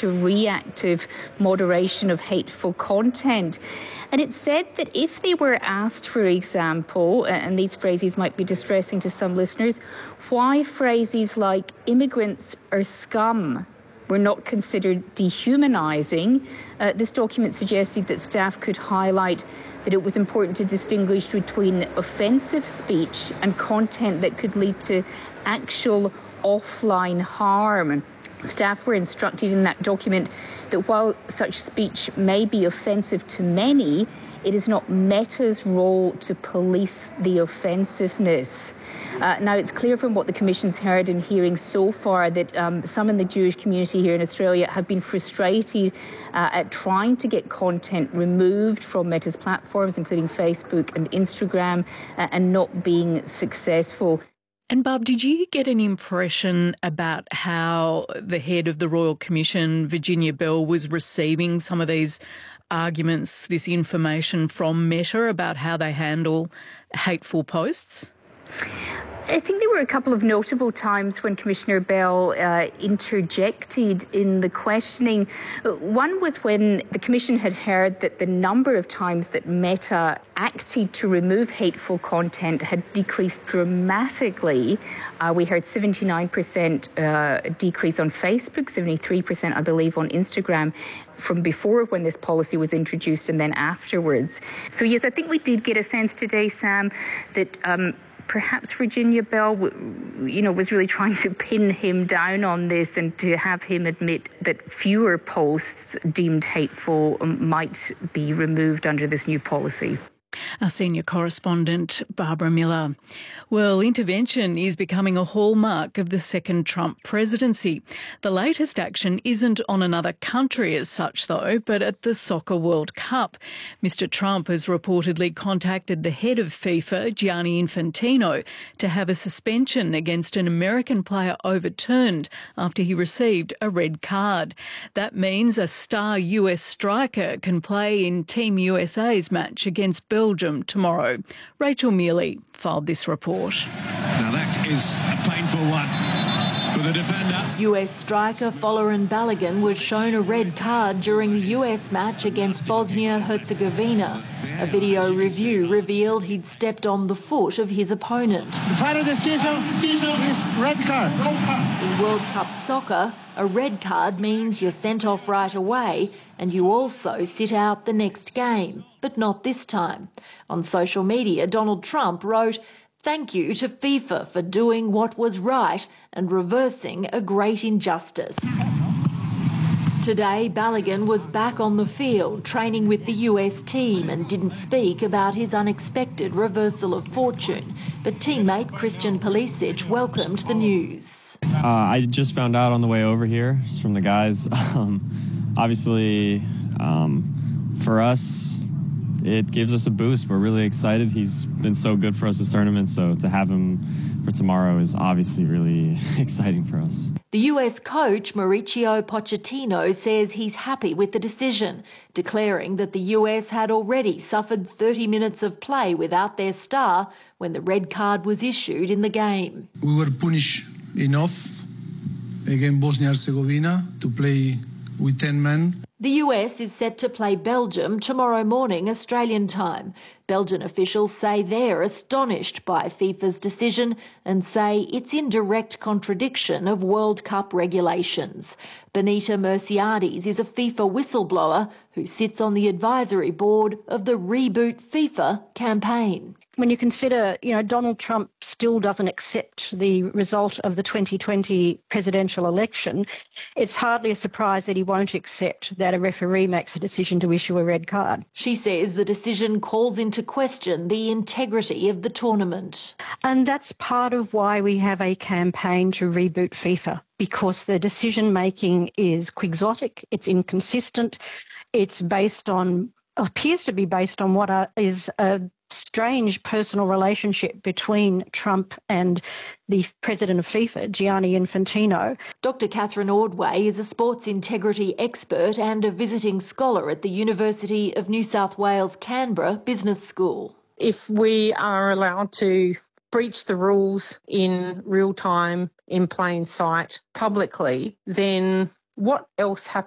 to reactive moderation of hateful content. And it said that if they were asked, for example, and these phrases might be distressing to some listeners, why phrases like immigrants are scum were not considered dehumanising, this document suggested that staff could highlight that it was important to distinguish between offensive speech and content that could lead to actual offline harm. Staff were instructed in that document that while such speech may be offensive to many, it is not Meta's role to police the offensiveness. Now, it's clear from what the Commission's heard in hearings so far that some in the Jewish community here in Australia have been frustrated at trying to get content removed from Meta's platforms, including Facebook and Instagram, and not being successful. And Barb, did you get an impression about how the head of the Royal Commission, Virginia Bell, was receiving some of these arguments, this information from Meta about how they handle hateful posts? I think there were a couple of notable times when Commissioner Bell interjected in the questioning. One was when the Commission had heard that the number of times that Meta acted to remove hateful content had decreased dramatically. We heard 79% decrease on Facebook, 73%, I believe, on Instagram, from before when this policy was introduced and then afterwards. So, yes, I think we did get a sense today, Sam, that perhaps Virginia Bell, was really trying to pin him down on this and to have him admit that fewer posts deemed hateful might be removed under this new policy. Our senior correspondent, Barbara Miller. Well, intervention is becoming a hallmark of the second Trump presidency. The latest action isn't on another country as such, though, but at the Soccer World Cup. Mr. Trump has reportedly contacted the head of FIFA, Gianni Infantino, to have a suspension against an American player overturned after he received a red card. That means a star US striker can play in Team USA's match against Belgium tomorrow. Rachel Mealy filed this report. Now that is a painful one for the defender. US striker Folarin Balogun was shown a red card during the US match against Bosnia-Herzegovina. A video review revealed he'd stepped on the foot of his opponent. The final decision is red card. In World Cup soccer, a red card means you're sent off right away and you also sit out the next game, but not this time. On social media, Donald Trump wrote, "Thank you to FIFA for doing what was right and reversing a great injustice." Today, Balogun was back on the field, training with the US team, and didn't speak about his unexpected reversal of fortune. But teammate Christian Pulisic welcomed the news. I just found out on the way over here from the guys. Obviously, for us, it gives us a boost. We're really excited. He's been so good for us this tournament, so to have him for tomorrow is obviously really exciting for us. The US coach, Mauricio Pochettino, says he's happy with the decision, declaring that the US had already suffered 30 minutes of play without their star when the red card was issued in the game. We were punished enough against Bosnia-Herzegovina to play with 10 men. The US is set to play Belgium tomorrow morning Australian time. Belgian officials say they're astonished by FIFA's decision and say it's in direct contradiction of World Cup regulations. Benita Merciades is a FIFA whistleblower who sits on the advisory board of the Reboot FIFA campaign. When you consider, Donald Trump still doesn't accept the result of the 2020 presidential election, it's hardly a surprise that he won't accept that a referee makes a decision to issue a red card. She says the decision calls into question the integrity of the tournament. And that's part of why we have a campaign to reboot FIFA, because the decision-making is quixotic, it's inconsistent, appears to be based on what is a strange personal relationship between Trump and the president of FIFA, Gianni Infantino. Dr. Catherine Ordway is a sports integrity expert and a visiting scholar at the University of New South Wales, Canberra Business School. If we are allowed to breach the rules in real time, in plain sight, publicly, then what else happens